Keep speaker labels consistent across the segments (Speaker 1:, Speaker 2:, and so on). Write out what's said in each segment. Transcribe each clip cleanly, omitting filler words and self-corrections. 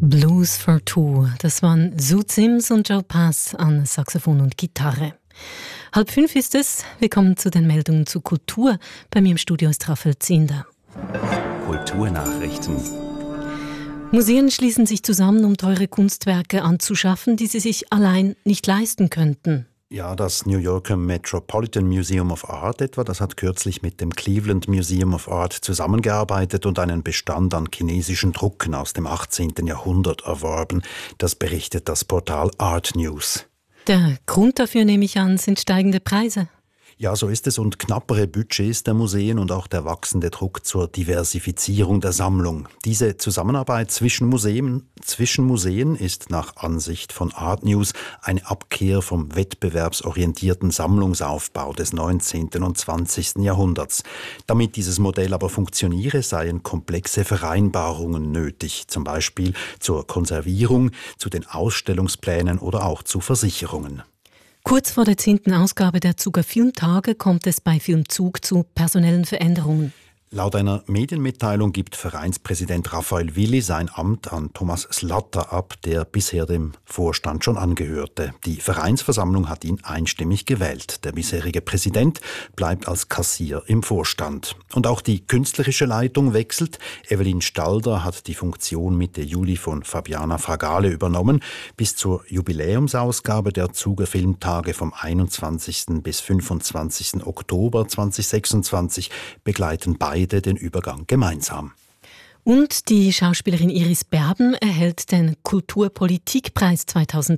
Speaker 1: Blues for Two. Das waren Sue Sims und Joe Pass an Saxophon und Gitarre. 4:30 ist es. Wir kommen zu den Meldungen zu Kultur. Bei mir im Studio ist Raphael Zinder.
Speaker 2: Kulturnachrichten.
Speaker 1: Museen schließen sich zusammen, um teure Kunstwerke anzuschaffen, die sie sich allein nicht leisten könnten.
Speaker 2: Ja, das New Yorker Metropolitan Museum of Art etwa, das hat kürzlich mit dem Cleveland Museum of Art zusammengearbeitet und einen Bestand an chinesischen Drucken aus dem 18. Jahrhundert erworben. Das berichtet das Portal Art News.
Speaker 1: Der Grund dafür, nehme ich an, sind steigende Preise.
Speaker 2: Ja, so ist es, und knappere Budgets der Museen und auch der wachsende Druck zur Diversifizierung der Sammlung. Diese Zusammenarbeit zwischen Museen ist nach Ansicht von Art News eine Abkehr vom wettbewerbsorientierten Sammlungsaufbau des 19. und 20. Jahrhunderts. Damit dieses Modell aber funktioniere, seien komplexe Vereinbarungen nötig, zum Beispiel zur Konservierung, zu den Ausstellungsplänen oder auch zu Versicherungen.
Speaker 1: Kurz vor der 10. Ausgabe der Zuger Filmtage kommt es bei Filmzug zu personellen Veränderungen.
Speaker 2: Laut einer Medienmitteilung gibt Vereinspräsident Raphael Willi sein Amt an Thomas Slatter ab, der bisher dem Vorstand schon angehörte. Die Vereinsversammlung hat ihn einstimmig gewählt. Der bisherige Präsident bleibt als Kassier im Vorstand. Und auch die künstlerische Leitung wechselt. Evelyn Stalder hat die Funktion Mitte Juli von Fabiana Fragale übernommen. Bis zur Jubiläumsausgabe der Zuger Filmtage vom 21. bis 25. Oktober 2026 begleiten beide den Übergang gemeinsam.
Speaker 1: Und die Schauspielerin Iris Berben erhält den Kulturpolitikpreis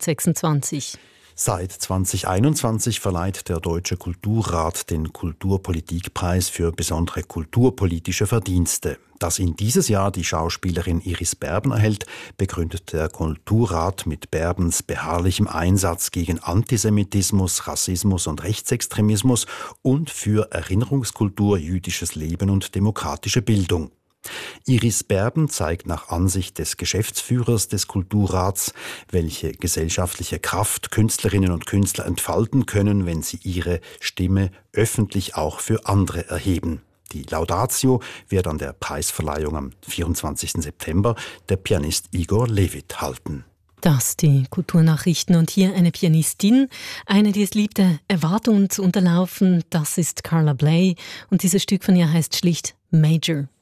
Speaker 1: 2026.
Speaker 2: Seit 2021 verleiht der Deutsche Kulturrat den Kulturpolitikpreis für besondere kulturpolitische Verdienste. Dass ihn dieses Jahr die Schauspielerin Iris Berben erhält, begründet der Kulturrat mit Berbens beharrlichem Einsatz gegen Antisemitismus, Rassismus und Rechtsextremismus und für Erinnerungskultur, jüdisches Leben und demokratische Bildung. Iris Berben zeigt nach Ansicht des Geschäftsführers des Kulturrats, welche gesellschaftliche Kraft Künstlerinnen und Künstler entfalten können, wenn sie ihre Stimme öffentlich auch für andere erheben. Die Laudatio wird an der Preisverleihung am 24. September der Pianist Igor Levit halten.
Speaker 1: Das die Kulturnachrichten und hier eine Pianistin, eine, die es liebte, Erwartungen zu unterlaufen. Das ist Carla Bley und dieses Stück von ihr heißt schlicht Major.